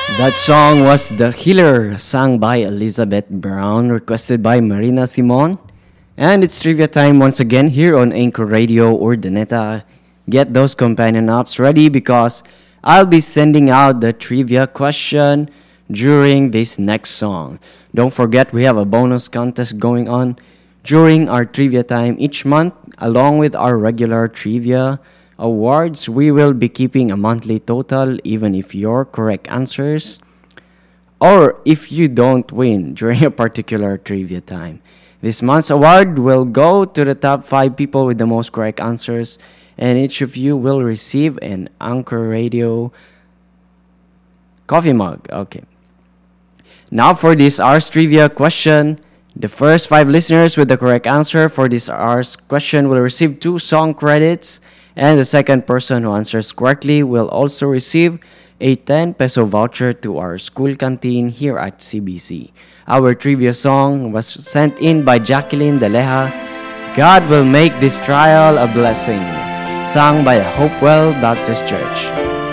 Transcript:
That song was The Healer, sung by Elizabeth Brown, requested by Marina Simon. And it's trivia time once again here on Anchor Radio Urdaneta. Get those companion apps ready because I'll be sending out the trivia question during this next song. Don't forget we have a bonus contest going on during our trivia time each month along with our regular trivia awards. We will be keeping a monthly total even if your correct answers or if you don't win during a particular trivia time. This month's award will go to the top 5 people with the most correct answers, and each of you will receive an Anchor Radio coffee mug. Okay. Now for this hour's trivia question. The first 5 listeners with the correct answer for this hour's question will receive 2 song credits, and the second person who answers correctly will also receive a 10 peso voucher to our school canteen here at CBC. Our trivia song was sent in by Jacqueline Deleja, God Will Make This Trial a Blessing, sung by the Hopewell Baptist Church.